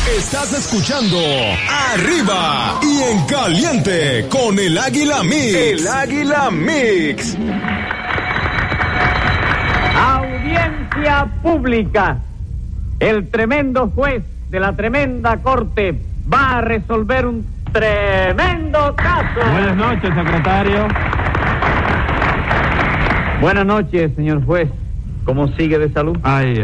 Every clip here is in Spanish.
Estás escuchando Arriba y en Caliente con el Águila Mix. El Águila Mix. Audiencia pública. El tremendo juez de la tremenda corte va a resolver un tremendo caso. Buenas noches, secretario. Buenas noches, señor juez. ¿Cómo sigue de salud?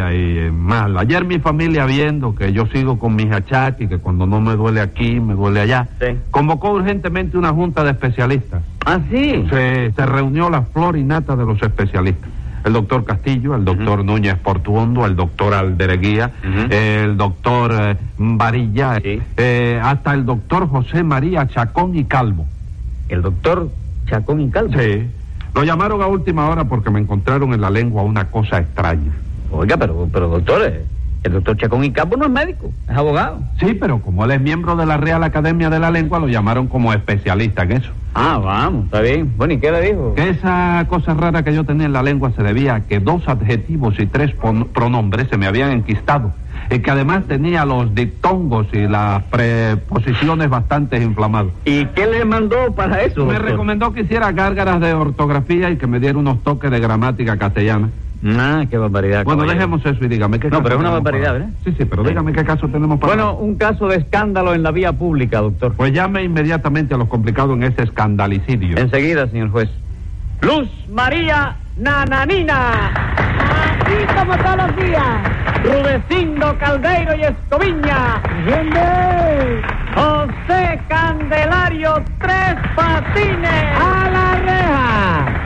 Mal. Ayer mi familia, viendo que yo sigo con mis achaques y que cuando no me duele aquí, me duele allá, sí, convocó urgentemente una junta de especialistas. ¿Ah, sí? Se reunió la flor y nata de los especialistas. El doctor Castillo, el doctor Núñez Portuondo, el doctor Aldereguía, el doctor Varilla, sí, hasta el doctor José María Chacón y Calvo. ¿El doctor Chacón y Calvo? Sí. Lo llamaron a última hora porque me encontraron en la lengua una cosa extraña. Oiga, pero doctor, el doctor Chacón y Calvo no es médico, es abogado. Sí, pero como él es miembro de la Real Academia de la Lengua, lo llamaron como especialista en eso. Ah, vamos, está bien. Bueno, ¿y qué le dijo? Que esa cosa rara que yo tenía en la lengua se debía a que 2 adjetivos y 3 pronombres se me habían enquistado. Y que además tenía los diptongos y las preposiciones bastante inflamados. ¿Y qué le mandó para eso, Me doctor? recomendó que hiciera gárgaras de ortografía y que me diera unos toques de gramática castellana. Ah, qué barbaridad. Bueno, caballero. dejemos eso y dígame qué caso. No, pero es una tenemos barbaridad, para... ¿verdad? Sí, pero dígame qué caso tenemos para... Bueno, un caso de escándalo en la vía pública, doctor. Pues llame inmediatamente a los complicados en ese escandalicidio. Enseguida, señor juez. Luz María Nananina. Así como todos los días. Rudecindo Caldeiro y Escoviña. ¡Gente! José Candelario Tres Patines. ¡A la reja!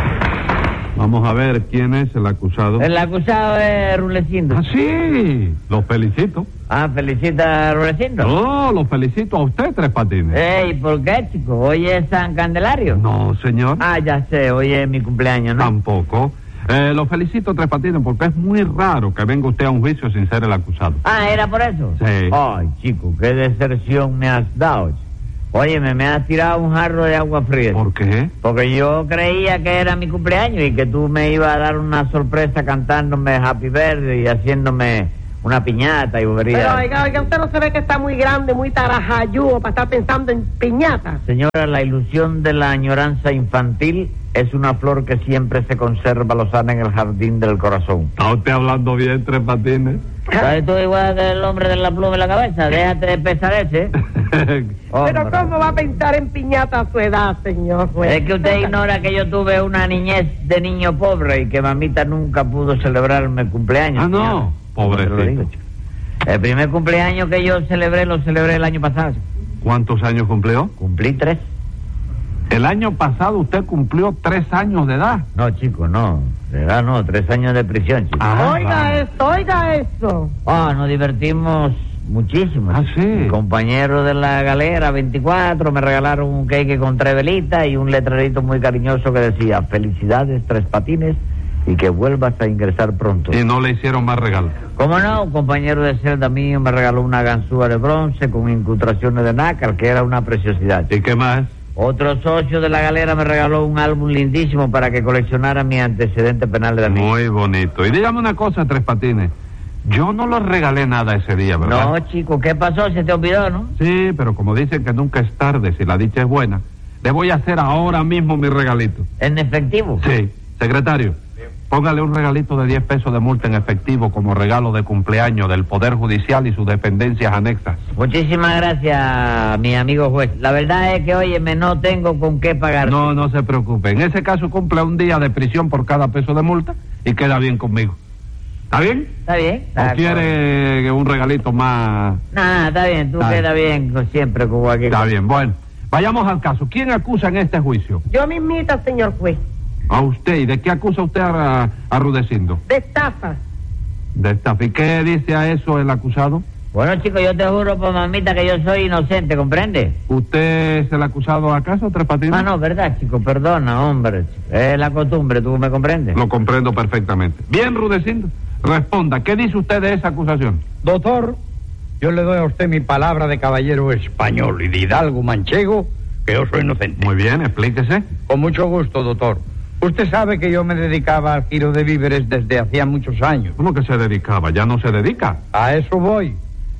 Vamos a ver quién es el acusado. El acusado es Rulecindo. Ah, sí, los felicito. Ah, felicita a Rulecindo. No, los felicito a usted, Tres Patines. Ey, ¿por qué, chico? ¿Hoy es San Candelario? No, señor. Ah, ya sé, hoy es mi cumpleaños, ¿no? Tampoco. Los felicito, Tres Patines, porque es muy raro que venga usted a un juicio sin ser el acusado. Ah, ¿era por eso? Sí. Ay, chico, qué deserción me has dado. Óyeme, me has tirado un jarro de agua fría. ¿Por qué? Porque yo creía que era mi cumpleaños y que tú me ibas a dar una sorpresa cantándome Happy Birthday y haciéndome una piñata y bobería. Pero oiga, usted no se ve que está muy grande, muy tarajayudo para estar pensando en piñatas. Señora, la ilusión de la añoranza infantil es una flor que siempre se conserva lozana en el jardín del corazón. ¿Está usted hablando bien, Tres Patines? ¿Sabes tú igual que el hombre de la pluma en la cabeza? Déjate de pesar ese. Pero ¿cómo va a pensar en piñata a su edad, señor juez? Es que usted ignora que yo tuve una niñez de niño pobre y que mamita nunca pudo celebrarme el cumpleaños. Ah, no, señora. pobrecito. Te lo digo, chico. El primer cumpleaños que yo celebré, lo celebré el año pasado, chico. ¿Cuántos años cumplió? Cumplí 3. El año pasado usted cumplió 3 años de edad. No, chico, no. De edad no, 3 años de prisión, chico. Ah, Oiga eso. Ah, nos divertimos muchísimo. Ah, chico. sí. Mi compañero de la galera, 24, me regalaron un cake con 3 velitas y un letrerito muy cariñoso que decía: felicidades, Tres Patines, y que vuelvas a ingresar pronto. Y no le hicieron más regalos. ¿Cómo no? Un compañero de celda mío me regaló una ganzúa de bronce con incrustaciones de nácar, que era una preciosidad. ¿Y qué más? Otro socio de la galera me regaló un álbum lindísimo para que coleccionara mi antecedente penal de la mía. Muy bonito. Y dígame una cosa, Tres Patines. Yo no le regalé nada ese día, ¿verdad? No, chico, ¿qué pasó? Se te olvidó, ¿no? Sí, pero como dicen que nunca es tarde si la dicha es buena, le voy a hacer ahora mismo mi regalito. ¿En efectivo? Sí. Secretario, póngale un regalito de 10 pesos de multa en efectivo como regalo de cumpleaños del Poder Judicial y sus dependencias anexas. Muchísimas gracias, mi amigo juez. La verdad es que, óyeme, no tengo con qué pagar. No, no se preocupe. En ese caso cumple un día de prisión por cada peso de multa y queda bien conmigo. ¿Está bien? ¿Está bien? ¿O quiere un regalito más? Nada, está bien. Tú Está quedas bien siempre con cualquier Está cosa. bien, bueno. Vayamos al caso. ¿Quién acusa en este juicio? Yo mismita, señor juez. A usted. ¿Y de qué acusa usted a Rudecindo? De estafa. De estafa. ¿Y qué dice a eso el acusado? Bueno, chico, yo te juro por mamita que yo soy inocente, ¿comprende? ¿Usted es el acusado acaso, Tres Patines? Ah, no, verdad, chico, perdona, hombre. Es la costumbre, ¿tú me comprendes? Lo comprendo perfectamente. Bien, Rudecindo. Responda, ¿qué dice usted de esa acusación? Doctor, yo le doy a usted mi palabra de caballero español y de hidalgo manchego que yo soy inocente. Muy bien, explíquese. Con mucho gusto, doctor. Usted sabe que yo me dedicaba al giro de víveres desde hacía muchos años. ¿Cómo que se dedicaba? ¿Ya no se dedica? A eso voy.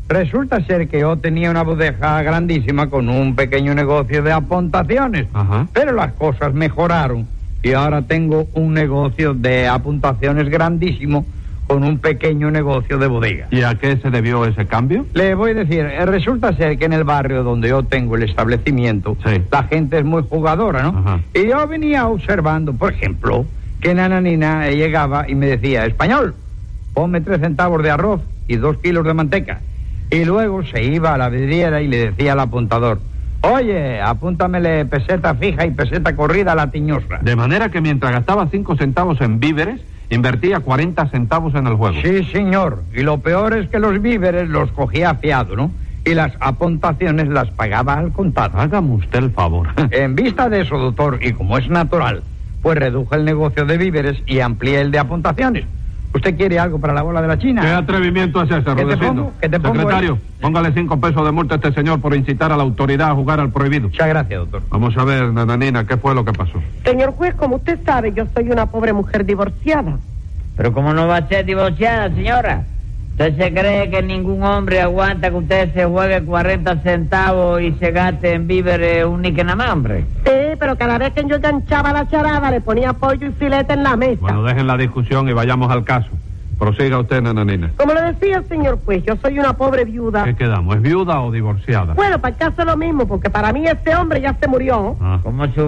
Resulta ser que yo tenía una bodega grandísima con un pequeño negocio de apuntaciones. Ajá. Pero las cosas mejoraron y ahora tengo un negocio de apuntaciones grandísimo con un pequeño negocio de bodega. ¿Y a qué se debió ese cambio? Le voy a decir, resulta ser que en el barrio donde yo tengo el establecimiento, Sí. la gente es muy jugadora, ¿no? Ajá. Y yo venía observando, por ejemplo, que Nananina llegaba y me decía, español, ponme 3 centavos de arroz y 2 kilos de manteca. Y luego se iba a la vidriera y le decía al apuntador, oye, apúntamele peseta fija y peseta corrida a la tiñosa. De manera que mientras gastaba 5 centavos en víveres, invertía 40 centavos en el juego. Sí, señor. Y lo peor es que los víveres los cogía fiado, ¿no? Y las apuntaciones las pagaba al contado. Hágame usted el favor. En vista de eso, doctor, y como es natural, pues reduje el negocio de víveres y amplié el de apuntaciones. ¿Usted quiere algo para la bola de la China? ¿Qué atrevimiento es ese, ¿Qué te Rudecindo? pongo? ¿Qué te pongo Secretario, ahí? póngale 5 pesos de multa a este señor por incitar a la autoridad a jugar al prohibido. Muchas gracias, doctor. Vamos a ver, Nananina, ¿qué fue lo que pasó? Señor juez, como usted sabe, yo soy una pobre mujer divorciada. Pero ¿cómo no va a ser divorciada, señora? ¿Usted se cree que ningún hombre aguanta que usted se juegue 40 centavos y se gaste en víveres un níquel nada más, hombre? Sí, pero cada vez que yo enganchaba la charada le ponía pollo y filete en la mesa. Bueno, dejen la discusión y vayamos al caso. Prosiga usted, Nananina. Como le decía el señor juez, yo soy una pobre viuda. ¿Qué quedamos? ¿Es viuda o divorciada? Bueno, para el caso es lo mismo, porque para mí este hombre ya se murió. Ah. Como si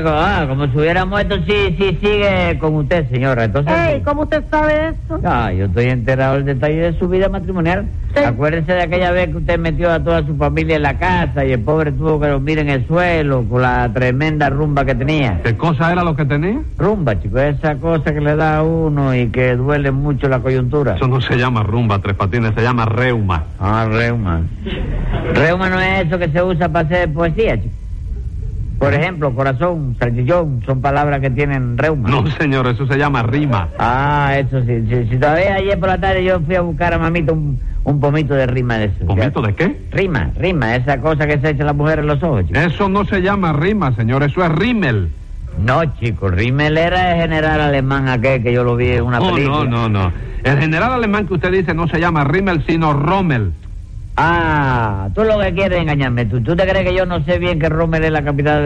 hubiera muerto, sí sigue con usted, señora. Entonces, Ey, ¿cómo usted sabe eso? yo estoy enterado del detalle de su vida matrimonial. Sí. Acuérdese de aquella vez que usted metió a toda su familia en la casa y el pobre tuvo que dormir en el suelo con la tremenda rumba que tenía. ¿Qué cosa era lo que tenía? Rumba, chico, esa cosa que le da a uno y que duele mucho la coyuntura. Eso no se llama rumba, Tres Patines, se llama reuma. Ah, reuma. Reuma no es eso que se usa para hacer poesía, chico. Por ejemplo, corazón, salchichón, son palabras que tienen reuma. No, señor, eso se llama rima. Ah, eso sí. Si todavía ayer por la tarde yo fui a buscar a mamita un pomito de rima de eso. ¿Pomito de qué? Rima, esa cosa que se echa la mujer en los ojos, chico. Eso no se llama rima, señor, eso es rímel. No, chico, Rimmel era el general alemán aquel que yo lo vi en una película. No. El general alemán que usted dice no se llama Rimmel, sino Rommel. Ah, tú lo que quieres es engañarme. ¿Tú te crees que yo no sé bien que Rommel es la capital